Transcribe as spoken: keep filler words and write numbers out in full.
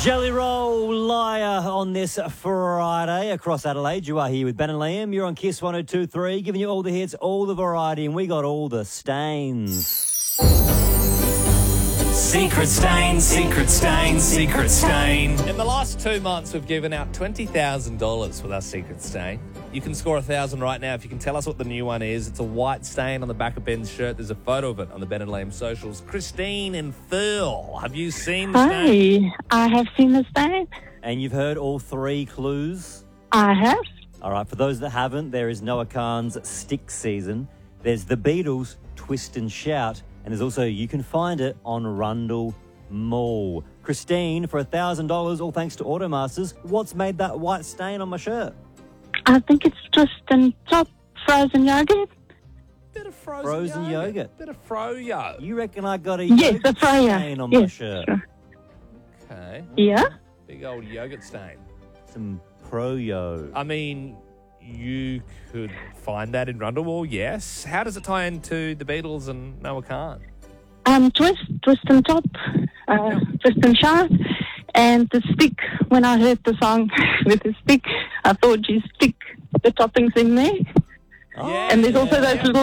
Jelly Roll Liar on this Friday across Adelaide. You are here with Ben and Liam. You're on Kiss one oh two point three, giving you all the hits, all the variety, and we got all the stains. Secret stain, secret stain, secret stain. In the last two months, we've given out twenty thousand dollars with our secret stain. You can score one thousand dollars right now if you can tell us what the new one is. It's a white stain on the back of Ben's shirt. There's a photo of it on the Ben and Liam socials. Christine and Phil, have you seen the stain? Hi, I have seen the stain. And you've heard all three clues? I have. All right, for those that haven't, there is Noah Kahan's Stick Season. There's The Beatles' Twist and Shout. And there's also, you can find it on Rundle Mall. Christine, for one thousand dollars, all thanks to Automasters, what's made that white stain on my shirt? I think it's twist and top frozen yogurt. Bit of frozen, Frozen yogurt. yogurt. Bit of fro-yo. You reckon I got a Yes, yogurt the froyo. stain on yes, my shirt? Sure. Okay. Yeah? Big old yogurt stain. Some pro-yo. I mean, you could find that in Rundle Mall, yes. How does it tie into the Beatles and Noah Kahan? Um, twist, twist and top, uh, twist and shout. And the stick, when I heard the song with the stick, I thought you stick the toppings in there. Oh, And there's also yeah, those yeah. little